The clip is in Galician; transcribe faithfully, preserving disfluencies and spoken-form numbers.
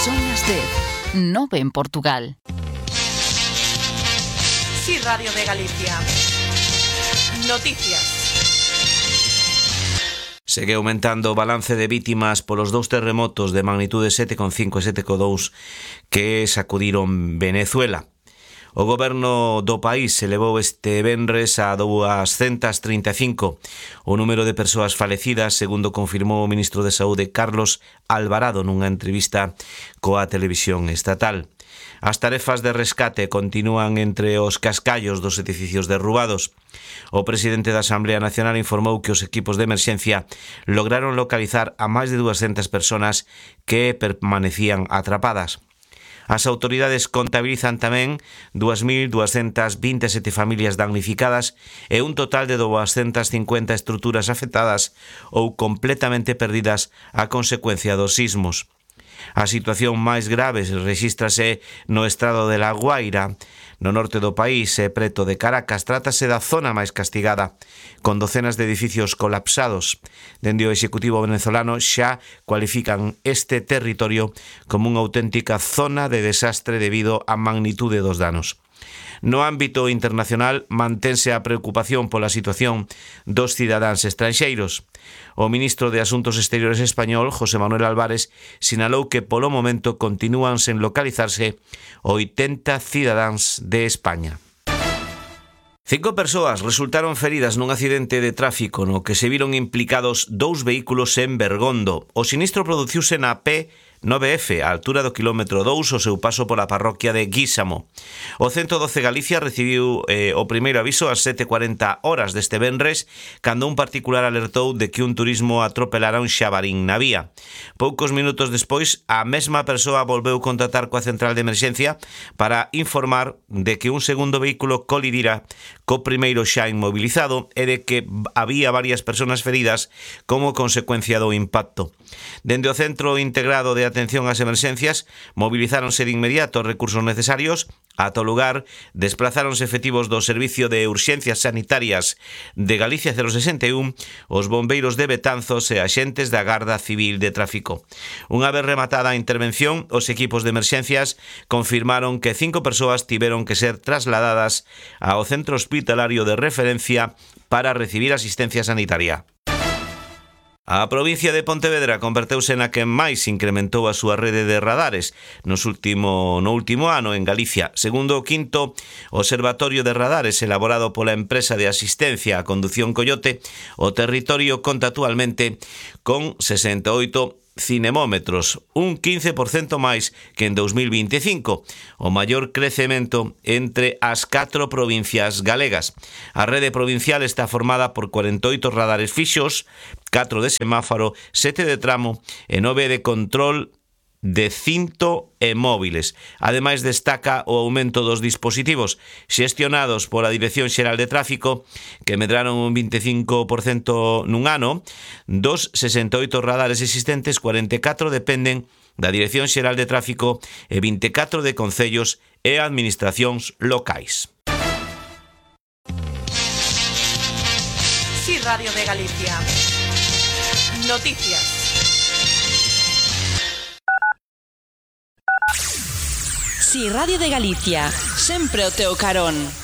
Son las dez, nove en Portugal. Sí, Radio de Galicia. Noticias. Segue aumentando o balance de vítimas polos dous terremotos de magnitude sete coma cinco e sete coma dous que sacudiron Venezuela. O goberno do país elevou este venres a duascentas trinta e cinco o número de persoas falecidas, segundo confirmou o ministro de Saúde Carlos Alvarado nunha entrevista coa televisión estatal. As tarefas de rescate continúan entre os cascallos dos edificios derrubados. O presidente da Asamblea Nacional informou que os equipos de emerxencia lograron localizar a máis de duascentas persoas que permanecían atrapadas. As autoridades contabilizan tamén dúas mil duascentas vinte e sete familias damnificadas e un total de duascentas cincuenta estruturas afectadas ou completamente perdidas a consecuencia dos sismos. A situación máis grave rexístrase no estado de La Guaira, no norte do país e preto de Caracas. Trátase da zona máis castigada, con docenas de edificios colapsados. Dende o Executivo venezolano xa cualifican este territorio como unha auténtica zona de desastre debido á magnitude dos danos. No ámbito internacional, mantense a preocupación pola situación dos cidadáns estranxeiros. O ministro de Asuntos Exteriores español, José Manuel Álvarez, sinalou que polo momento continúan sen localizarse oitenta cidadáns de España. Cinco persoas resultaron feridas nun accidente de tráfico no que se viron implicados dous vehículos en Bergondo. O sinistro produciuse na P nove F, a altura do quilómetro dous, o seu paso pola parroquia de Guísamo. O ciento doce Galicia recibiu eh, o primeiro aviso ás sete e cuarenta horas deste venres, cando un particular alertou de que un turismo atropelara un xabarín na vía. Poucos minutos despois, a mesma persoa volveu contactar coa central de emerxencia para informar de que un segundo vehículo colidira co primeiro xa inmobilizado e de que había varias persoas feridas como consecuencia do impacto. Dende o Centro Integrado de Atención ás Emerxencias, movilizáronse de inmediato os recursos necesarios. Ata o lugar, desplazáronse efectivos do Servicio de Urxencias Sanitarias de Galicia cero sesenta e un, os bombeiros de Betanzos e axentes da Garda Civil de Tráfico. Unha vez rematada a intervención, os equipos de emerxencias confirmaron que cinco persoas tiveron que ser trasladadas ao centro hospitalario de referencia para recibir asistencia sanitaria. A provincia de Pontevedra converteuse na que máis incrementou a súa rede de radares nos último, no último ano en Galicia. Segundo o quinto Observatorio de Radares elaborado pola empresa de asistencia á condución Coyote, o territorio conta actualmente con sesenta e oito cinemómetros, un quince por cento máis que en dous mil vinte e cinco, o maior crecemento entre as catro provincias galegas. A rede provincial está formada por cuarenta e oito radares fixos, catro de semáforo, sete de tramo e nove de control de cinto e móviles. Ademais, destaca o aumento dos dispositivos xestionados pola Dirección Xeral de Tráfico, que medraron un vinte e cinco por cento nun ano. Dos sesenta e oito radares existentes, cuarenta e catro dependen da Dirección Xeral de Tráfico e vinte e catro de concellos e administracións locais. Sí, Radio de Galicia. Noticias. Si, Radio de Galicia, sempre o teu carón.